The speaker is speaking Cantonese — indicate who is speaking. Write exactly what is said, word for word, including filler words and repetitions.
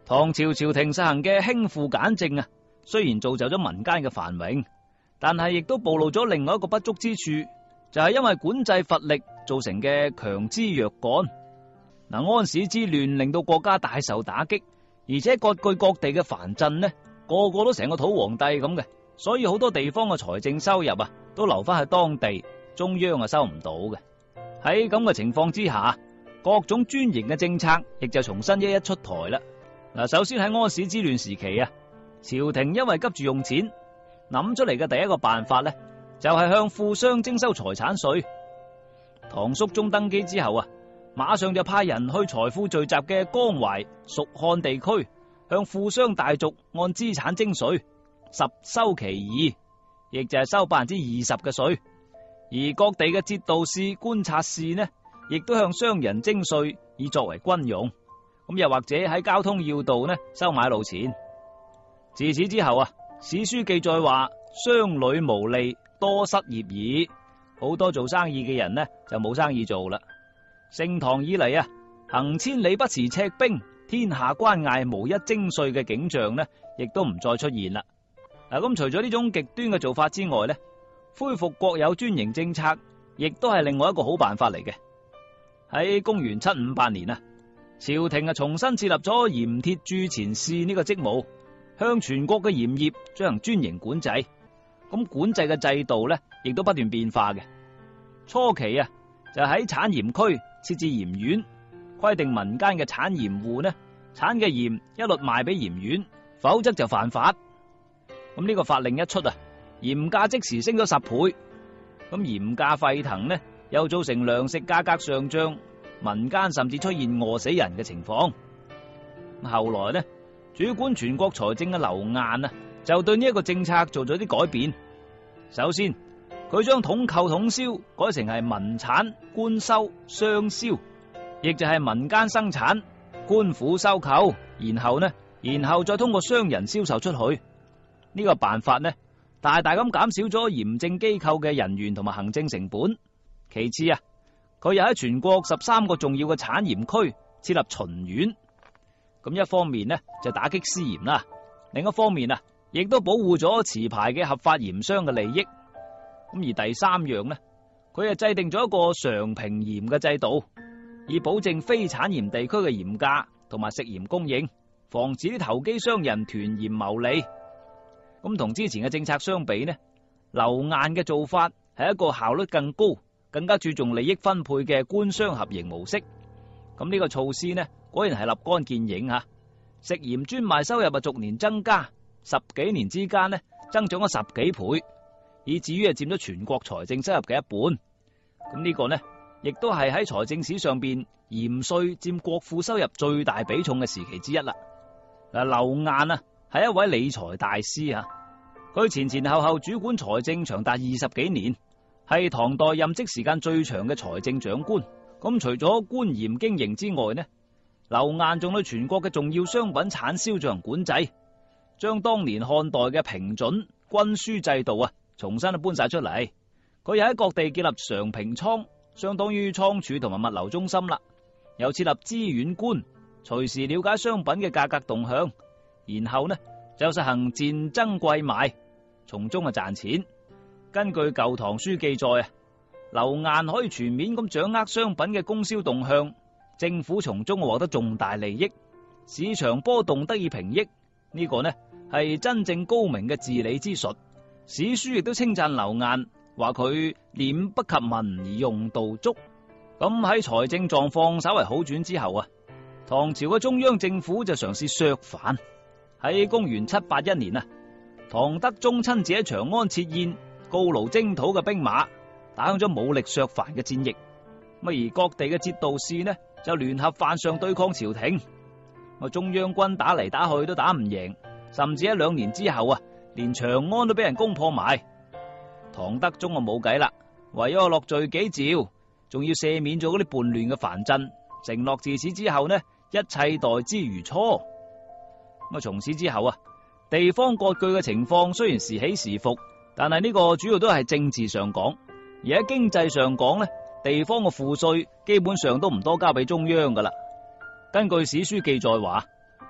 Speaker 1: 唐朝朝廷實行嘅輕賦簡政啊，雖然造就咗民間嘅繁榮，但係亦都暴露咗另外一個不足之處，就係因為管制乏力造成嘅強枝弱幹。嗱，安史之亂令到國家大受打擊，而且各據各地嘅藩鎮呢，個個都成個土皇帝咁嘅，所以好多地方嘅財政收入啊，都留翻喺當地，中央啊收唔到嘅。喺咁嘅情況之下，各種專營嘅政策亦就重新一一出台啦。嗱，首先喺安史之亂時期啊，朝廷因為急住用錢，諗出嚟嘅第一個辦法呢，就係向富商徵收財產稅。唐肅宗登基之後啊，馬上就派人去財富聚集嘅江淮、蜀漢地區，向富商大族按資產徵稅，十收其二，亦就係收百分之二十嘅稅。而各地嘅節度使、觀察使呢，亦都向商人徵稅，以作為軍用。咁又或者喺交通要道呢收買路錢。自此之後啊，史書記載話，商旅無利，多失業矣。好多做生意嘅人呢就冇生意做啦。盛唐以嚟啊，行千里不辭赤兵，天下關隘無一徵稅嘅景象呢，亦都唔再出現啦。嗱，咁除咗呢種極端嘅做法之外呢，恢復國有專營政策，亦都係另外一個好辦法嚟嘅。喺公元七五八年啊，朝廷啊重新設立咗鹽鐵鑄錢使呢個職務，向全國嘅鹽業進行專營管制。咁管制嘅制度呢，亦都不斷變化嘅。初期啊，就喺產鹽區設置鹽院，規定民間嘅產鹽戶呢，產嘅鹽一律賣俾鹽院，否則就犯法。咁呢個法令一出啊，鹽價即時升咗十倍。咁鹽價沸騰呢，又造成糧食價格上漲，民間甚至出現餓死人嘅情況。後來呢，主管全國財政嘅劉晏啊，就對呢一個政策做咗啲改變。首先，佢將統購統銷改成係民產官收商銷，亦就係民間生產，官府收購，然後呢，然後再通過商人銷售出去。呢個辦法呢，大大咁減少咗鹽政機構嘅人員同埋行政成本。其次啊，佢又喺全國十三個重要嘅產鹽區設立巡院。咁一方面呢，就打擊私鹽啦，另一方面啊，亦都保護咗持牌嘅合法鹽商嘅利益。咁而第三樣呢，佢係制定咗一個常平鹽嘅制度，以保證非產鹽地區嘅鹽價同埋食鹽供應，防止啲投機商人囤鹽牟利。咁同之前嘅政策相比呢，劉晏嘅做法係一個效率更高、更加注重利益分配嘅官商合營模式。咁呢個措施呢，果然係立竿見影吓，食鹽專賣收入啊逐年增加，十幾年之間呢增長咗十幾倍，以至於係佔咗全國財政收入嘅一半。咁呢個呢，亦都係喺財政史上邊鹽稅佔國庫收入最大比重嘅時期之一啦。嗱，劉晏啊係一位理財大師啊，佢前前後後主管財政長達二十幾年，係唐代任職時間最長嘅財政長官。咁除咗官鹽經營之外呢，劉晏仲對全國嘅重要商品產銷進行管制，將當年漢代嘅平準均輸制度啊重新搬晒出嚟。佢又喺各地建立常平倉，相當於倉儲同埋物流中心啦。又設立資遠觀，隨時了解商品嘅價格動向，然後呢就實行賤增貴賣，從中啊賺錢。根據《舊唐書》記載啊，劉晏可以全面咁掌握商品嘅供銷動向，政府從中獲得重大利益，市場波動得以平抑。呢、這個呢係真正高明嘅治理之術。史書亦都稱讚劉晏，話佢廉不及民而用度足。咁喺財政狀況稍為好轉之後啊，唐朝嘅中央政府就嘗試削藩。喺公元七八一年啊，唐德宗親自喺長安設宴，告勞征討嘅兵馬，打響咗武力削藩嘅戰役。咁而各地嘅節度使呢，就聯合犯上對抗朝廷。咁中央軍打嚟打去都打唔贏，甚至喺兩年之後啊，連長安都俾人攻破埋。唐德宗啊冇計啦，唯有落罪己詔，仲要赦免咗嗰啲叛亂嘅藩鎮，承諾自此之後呢，一切待之如初。咁啊，從此之後啊，地方割據嘅情況雖然時起時伏，但係呢個主要都係政治上講，而喺經濟上講呢，地方嘅賦稅基本上都唔多交俾中央噶啦。根據史書記載話，